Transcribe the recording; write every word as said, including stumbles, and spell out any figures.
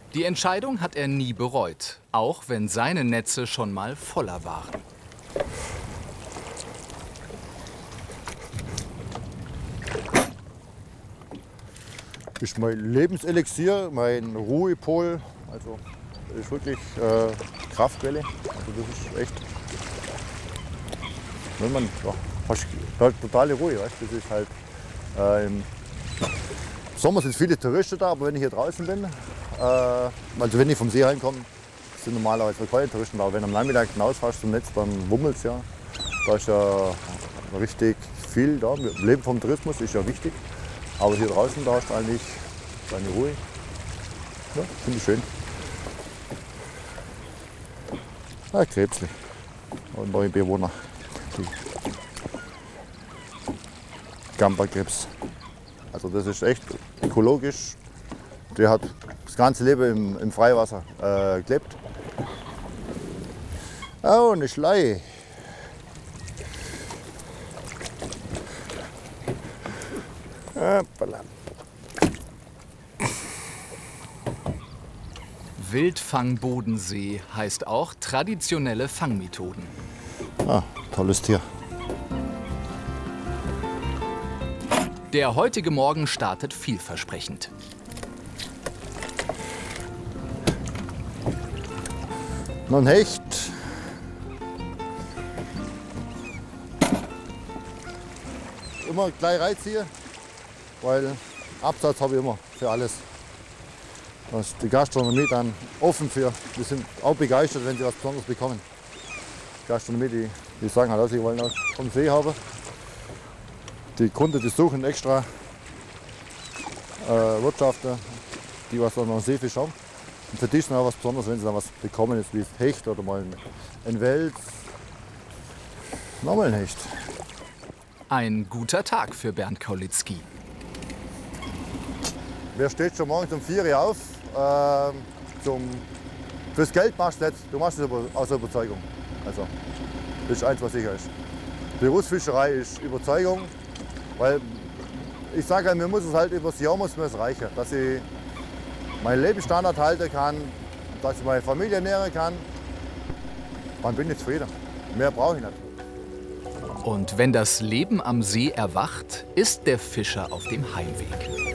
Die Entscheidung hat er nie bereut, auch wenn seine Netze schon mal voller waren. Das ist mein Lebenselixier, mein Ruhepol. Also das ist wirklich äh, Kraftquelle. Also das ist echt. Wenn man ja, hast halt totale Ruhe, weißt? Das ist halt. Äh, Im Sommer sind viele Touristen da, aber wenn ich hier draußen bin, äh, also wenn ich vom See heimkomme, sind normalerweise keine Touristen da. Aber wenn du am Nachmittag hinausfährst zum Netz, dann wummelt es ja. Da ist ja richtig viel da. Leben vom Tourismus ist ja wichtig. Aber hier draußen, da hast du eigentlich deine Ruhe. Ja, finde ich schön. Ah, Krebsli. Und neue Bewohner. Die Gamba-Krebs. Also das ist echt ökologisch. Der hat das ganze Leben im, im Freiwasser äh, gelebt. Oh, eine Schleie. Hoppala. Wildfang Bodensee heißt auch traditionelle Fangmethoden. Ah, tolles Tier. Der heutige Morgen startet vielversprechend. Noch ein Hecht. Immer gleich reinziehen, weil Absatz habe ich immer für alles. Da ist die Gastronomie dann offen für. Die sind auch begeistert, wenn sie was Besonderes bekommen. Die Gastronomie, die, die sagen halt, sie wollen was vom See haben. Die Kunden, die suchen extra äh, Wirtschafter, die was an Seefisch haben. Und für die ist dann auch was Besonderes, wenn sie dann was bekommen, jetzt wie Hecht oder mal ein, ein Wels. Nochmal ein Hecht. Ein guter Tag für Bernd Kaulitzky. Wer steht schon morgens um vier Uhr auf? Ähm, zum, fürs Geld machst du nicht, du machst es aus Überzeugung. Also, das ist eins, was sicher ist. Berufsfischerei ist Überzeugung, weil ich sage, mir muss es halt über das Jahr muss mir es reichen, dass ich meinen Lebensstandard halten kann, dass ich meine Familie ernähren kann. Dann bin ich zufrieden. Mehr brauche ich nicht. Und wenn das Leben am See erwacht, ist der Fischer auf dem Heimweg.